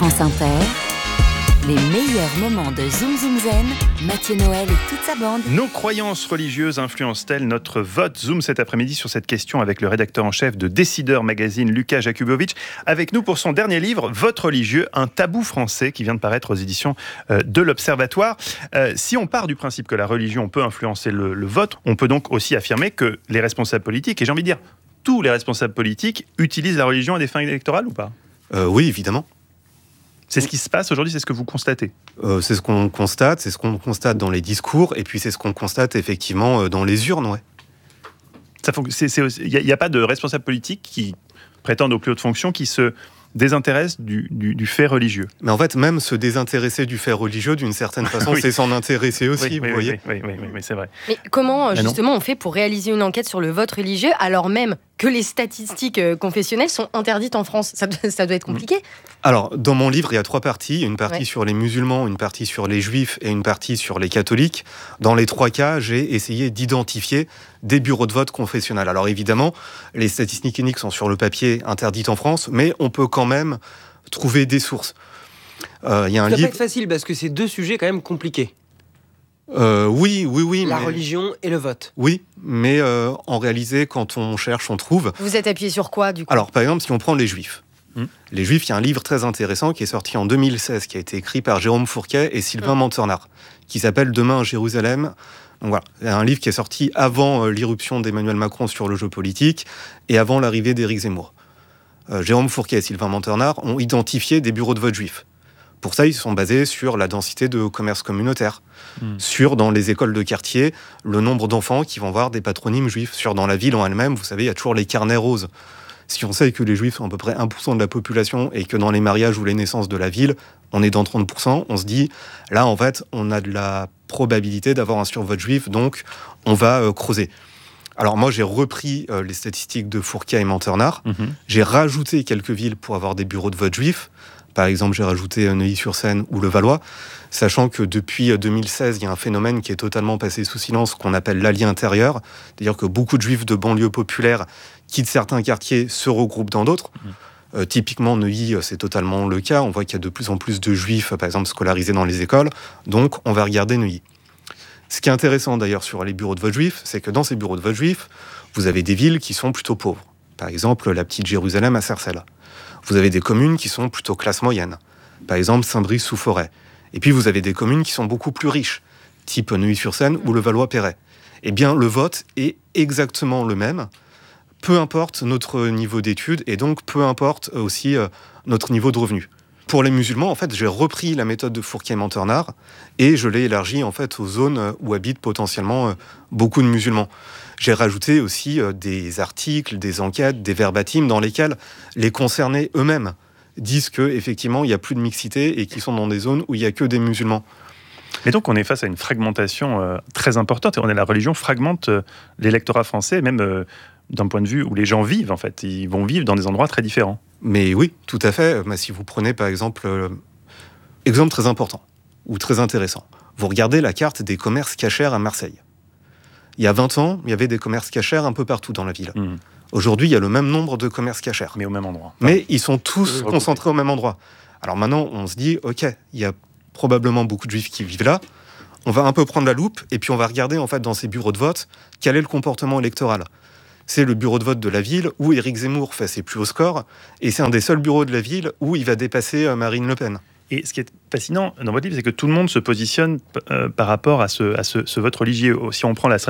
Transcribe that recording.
France Inter, les meilleurs moments de Zoom Zoom Zen, Mathieu Noël et toute sa bande. Nos croyances religieuses influencent-elles notre vote? Zoom cet après-midi sur cette question avec le rédacteur en chef de Décideur Magazine, Lucas Jakubowicz, avec nous pour son dernier livre, Vote religieux, un tabou français, qui vient de paraître aux éditions de l'Observatoire. Si on part du principe que la religion peut influencer le vote, on peut donc aussi affirmer que les responsables politiques, et j'ai envie de dire tous les responsables politiques, utilisent la religion à des fins électorales ou pas? Oui, évidemment. C'est ce qui se passe aujourd'hui, c'est ce que vous constatez? C'est ce qu'on constate, c'est ce qu'on constate dans les discours, et puis c'est ce qu'on constate effectivement dans les urnes, ouais. Il n'y a pas de responsable politique qui prétendent aux plus hautes fonctions qui se désintéresse du fait religieux. Mais en fait, même se désintéresser du fait religieux, d'une certaine façon, oui. C'est s'en intéresser aussi, vous voyez. Oui, c'est vrai. Mais comment, justement, on fait pour réaliser une enquête sur le vote religieux, alors même que les statistiques confessionnelles sont interdites en France? Ça doit être compliqué. Alors, dans mon livre, il y a 3 parties. Une partie sur les musulmans, une partie sur les juifs et une partie sur les catholiques. Dans les 3 cas, j'ai essayé d'identifier des bureaux de vote confessionnels. Alors évidemment, les statistiques uniques sont sur le papier interdites en France, mais on peut quand même trouver des sources. Y a un livre... Ça peut être facile parce que c'est 2 sujets quand même compliqués. Oui. La religion et le vote. Oui, mais en réalité, quand on cherche, on trouve. Vous êtes appuyé sur quoi, du coup? Alors, par exemple, si on prend les Juifs. Les Juifs, il y a un livre très intéressant qui est sorti en 2016, qui a été écrit par Jérôme Fourquet et Sylvain Menternard, qui s'appelle Demain à Jérusalem. Donc voilà, c'est un livre qui est sorti avant l'irruption d'Emmanuel Macron sur le jeu politique et avant l'arrivée d'Éric Zemmour. Jérôme Fourquet et Sylvain Menternard ont identifié des bureaux de vote juifs. Pour ça, ils se sont basés sur la densité de commerce communautaire, sur, dans les écoles de quartier, le nombre d'enfants qui vont voir des patronymes juifs, sur, dans la ville en elle-même, vous savez, il y a toujours les carnets roses. Si on sait que les juifs sont à peu près 1% de la population et que dans les mariages ou les naissances de la ville, on est dans 30%, on se dit, là, en fait, on a de la probabilité d'avoir un survote juif, donc on va creuser. Alors moi, j'ai repris les statistiques de Fourquet et Menternard. J'ai rajouté quelques villes pour avoir des bureaux de vote juifs. Par exemple, j'ai rajouté Neuilly-sur-Seine ou Levallois, sachant que depuis 2016, il y a un phénomène qui est totalement passé sous silence, qu'on appelle l'allié intérieur. C'est-à-dire que beaucoup de juifs de banlieues populaires quittent certains quartiers, se regroupent dans d'autres. Typiquement, Neuilly, c'est totalement le cas. On voit qu'il y a de plus en plus de juifs, par exemple, scolarisés dans les écoles. Donc, on va regarder Neuilly. Ce qui est intéressant, d'ailleurs, sur les bureaux de vote juifs, c'est que dans ces bureaux de vote juifs, vous avez des villes qui sont plutôt pauvres. Par exemple, la petite Jérusalem à Sarcelles. Vous avez des communes qui sont plutôt classe moyenne. Par exemple, Saint-Brice-sous-Forêt. Et puis, vous avez des communes qui sont beaucoup plus riches, type Neuilly-sur-Seine ou Levallois-Perret. Eh bien, le vote est exactement le même, peu importe notre niveau d'études et donc peu importe aussi notre niveau de revenu. Pour les musulmans, en fait, j'ai repris la méthode de Fourquet-Menternard et je l'ai élargie en fait aux zones où habitent potentiellement beaucoup de musulmans. J'ai rajouté aussi des articles, des enquêtes, des verbatims dans lesquels les concernés eux-mêmes disent qu'effectivement, il n'y a plus de mixité et qu'ils sont dans des zones où il n'y a que des musulmans. Et donc, on est face à une fragmentation très importante. Et la religion fragmente l'électorat français, même d'un point de vue où les gens vivent, en fait. Ils vont vivre dans des endroits très différents. Mais oui, tout à fait. Si vous prenez, par exemple, exemple très important ou très intéressant. Vous regardez la carte des commerces cachers à Marseille. Il y a 20 ans, il y avait des commerces cachers un peu partout dans la ville. Aujourd'hui, il y a le même nombre de commerces cachers. Mais au même endroit. Mais ils sont tous concentrés au même endroit. Alors maintenant, on se dit, OK, il y a probablement beaucoup de juifs qui vivent là. On va un peu prendre la loupe et puis on va regarder, en fait, dans ces bureaux de vote, quel est le comportement électoral. C'est le bureau de vote de la ville où Éric Zemmour fait ses plus hauts scores et c'est un des seuls bureaux de la ville où il va dépasser Marine Le Pen. Et ce qui est fascinant dans votre livre, c'est que tout le monde se positionne par rapport à ce vote religieux. Si on prend la